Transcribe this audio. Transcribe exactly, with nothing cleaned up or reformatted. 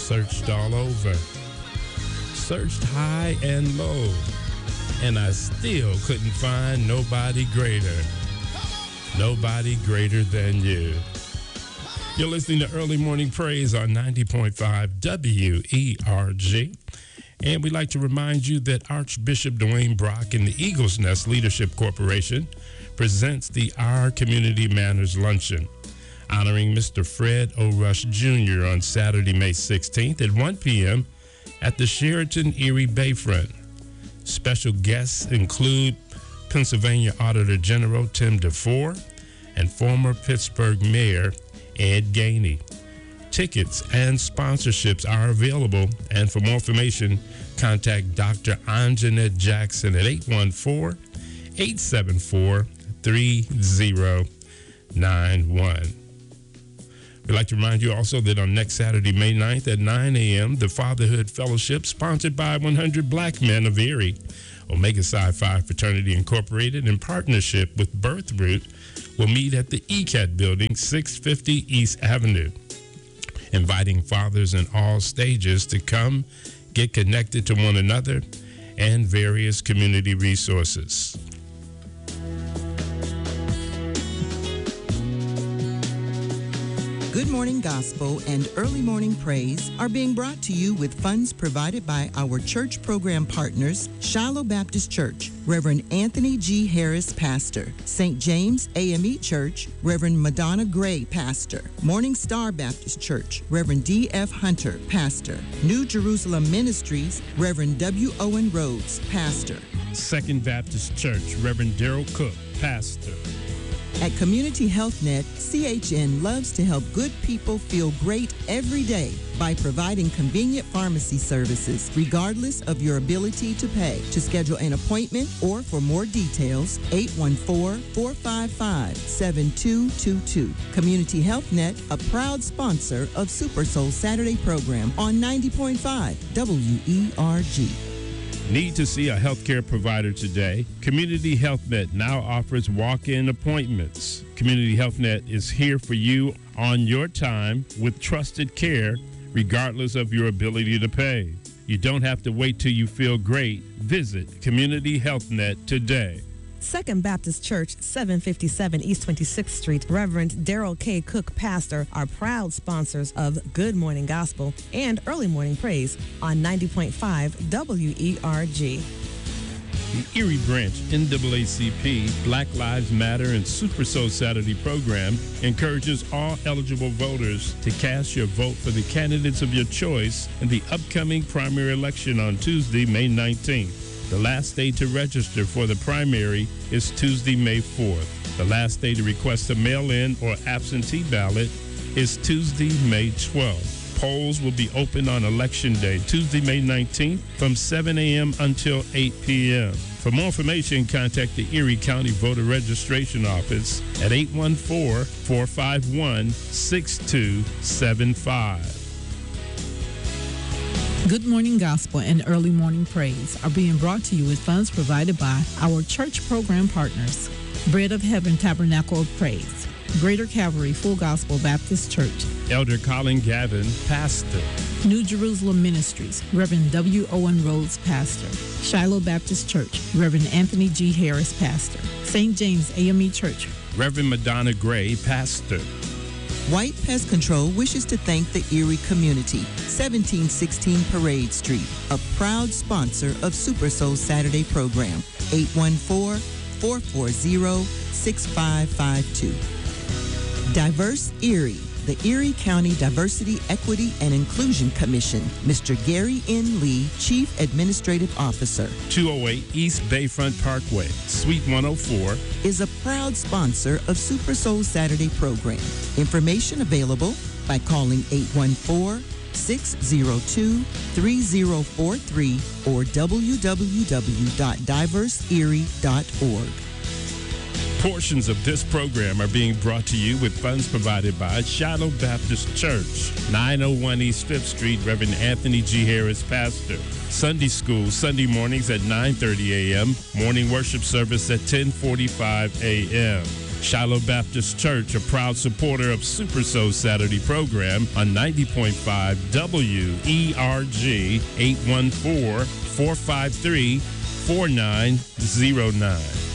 searched all over, searched high and low, and I still couldn't find nobody greater. Nobody greater than you. You're listening to Early Morning Praise on ninety point five W E R G. And we'd like to remind you that Archbishop Dwayne Brock and the Eagles Nest Leadership Corporation presents the Our Community Manners Luncheon, honoring Mister Fred O. Rush Junior on Saturday, May sixteenth at one p.m. at the Sheraton Erie Bayfront. Special guests include Pennsylvania Auditor General Tim DeFore and former Pittsburgh Mayor Ed Gainey. Tickets and sponsorships are available, and for more information, contact Doctor Anjanette Jackson at eight one four, eight seven four, three zero nine one. We'd like to remind you also that on next Saturday, May ninth at nine a.m., the Fatherhood Fellowship, sponsored by one hundred Black Men of Erie, Omega Psi Phi Fraternity Incorporated, in partnership with Birthroot, will meet at the E C A T Building, six fifty East Avenue, inviting fathers in all stages to come get connected to one another and various community resources. Good Morning Gospel and Early Morning Praise are being brought to you with funds provided by our church program partners, Shiloh Baptist Church, Reverend Anthony G. Harris, Pastor; Saint James A M E Church, Reverend Madonna Gray, Pastor; Morning Star Baptist Church, Reverend D F. Hunter, Pastor; New Jerusalem Ministries, Reverend W. Owen Rhodes, Pastor; Second Baptist Church, Reverend Daryl Cook, Pastor. At Community Health Net, C H N loves to help good people feel great every day by providing convenient pharmacy services, regardless of your ability to pay. To schedule an appointment or for more details, eight one four, four five five, seven two two two. Community Health Net, a proud sponsor of Super Soul Saturday program on ninety point five W E R G. Need to see a healthcare provider today? Community Health Net now offers walk-in appointments. Community Health Net is here for you on your time with trusted care, regardless of your ability to pay. You don't have to wait till you feel great. Visit Community Health Net today. Second Baptist Church, seven fifty-seven East twenty-sixth Street, Reverend Daryl K. Cook, Pastor, are proud sponsors of Good Morning Gospel and Early Morning Praise on ninety point five W E R G. The Erie Branch N double A C P Black Lives Matter and Super Soul Saturday program encourages all eligible voters to cast your vote for the candidates of your choice in the upcoming primary election on Tuesday, May nineteenth. The last day to register for the primary is Tuesday, May fourth. The last day to request a mail-in or absentee ballot is Tuesday, May twelfth. Polls will be open on Election Day, Tuesday, May nineteenth, from seven a.m. until eight p.m. For more information, contact the Erie County Voter Registration Office at eight one four, four five one, six two seven five. Good Morning Gospel and Early Morning Praise are being brought to you with funds provided by our church program partners: Bread of Heaven Tabernacle of Praise, Greater Calvary Full Gospel Baptist Church, Elder Colin Gavin, Pastor; New Jerusalem Ministries, Reverend W. Owen Rhodes, Pastor; Shiloh Baptist Church, Reverend Anthony G. Harris, Pastor; Saint James A M E Church, Reverend Madonna Gray, Pastor. White Pest Control wishes to thank the Erie community. seventeen sixteen Parade Street, a proud sponsor of Super Soul Saturday program. eight one four, four four zero, six five five two. Diverse Erie, the Erie County Diversity, Equity, and Inclusion Commission. Mister Gary N. Lee, Chief Administrative Officer. two oh eight East Bayfront Parkway, Suite one oh four. Is a proud sponsor of Super Soul Saturday program. Information available by calling eight one four, six zero two, three zero four three or w w w dot diverse erie dot org. Portions of this program are being brought to you with funds provided by Shiloh Baptist Church, nine oh one East fifth Street, Reverend Anthony G. Harris, Pastor. Sunday School, Sunday mornings at nine thirty a.m., morning worship service at ten forty-five a.m. Shiloh Baptist Church, a proud supporter of Super Soul Saturday program on ninety point five W E R G, eight one four, four five three, four nine zero nine.